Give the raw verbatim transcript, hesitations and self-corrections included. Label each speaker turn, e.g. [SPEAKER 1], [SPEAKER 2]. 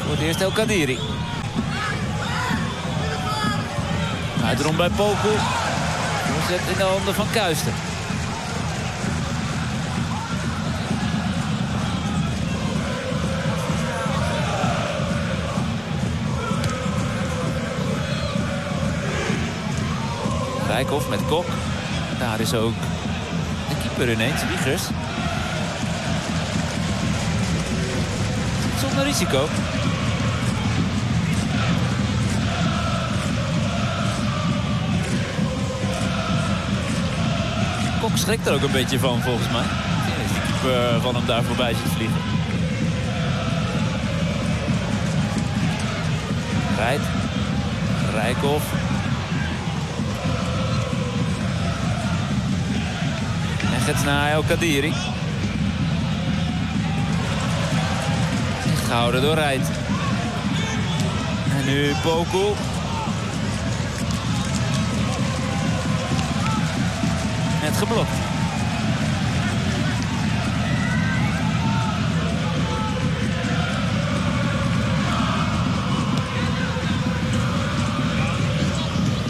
[SPEAKER 1] Wordt eerst El Kadiri. Uitrom bij Poku. Zet in de handen van Kuijster. Rijkhoff met Kok. Daar is ook de keeper ineens, Wiegers. Zonder risico. Kok schrikt er ook een beetje van, volgens mij. Ja, is de keeper van hem daar voorbij ziet vliegen. Rijdt. Rijkhoff. En gaat naar El Kadiri. Gehouden door Rijt. En nu Poku. Net geblokt.